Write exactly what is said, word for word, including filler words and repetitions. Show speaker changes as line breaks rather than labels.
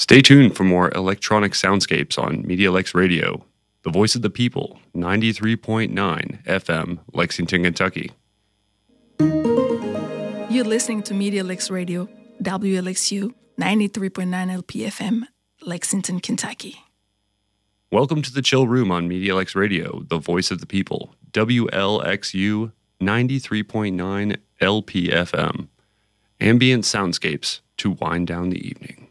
Stay tuned for more electronic soundscapes on MediaLex Radio, the voice of the people, ninety-three point nine F M, Lexington, Kentucky.
You're listening to MediaLex Radio, W L X U, ninety-three point nine L P F M, Lexington, Kentucky.
Welcome to the Chill Room on MediaLex Radio, the voice of the people, W L X U, ninety-three point nine L P F M. Ambient soundscapes to wind down the evening.